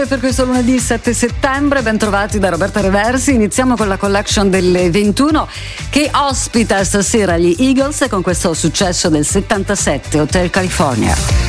Per questo lunedì 7 settembre, ben trovati da Roberta Reversi. Iniziamo con la collection delle 21 che ospita stasera gli Eagles con questo successo del 77, Hotel California.